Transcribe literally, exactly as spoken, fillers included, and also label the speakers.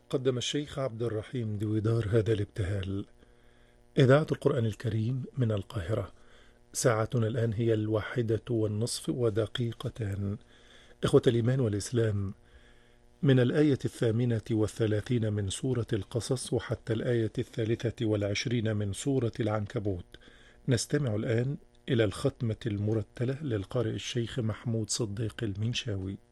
Speaker 1: قدم الشيخ عبد الرحيم دويدار هذا الابتهال. إذاعة القرآن الكريم من القاهرة. ساعتنا الآن هي الواحدة والنصف ودقيقتان. إخوة الإيمان والإسلام، من الآية الثامنة والثلاثين من سورة القصص وحتى الآية الثالثة والعشرين من سورة العنكبوت، نستمع الآن إلى الختمة المرتلة للقارئ الشيخ محمود صديق المنشاوي.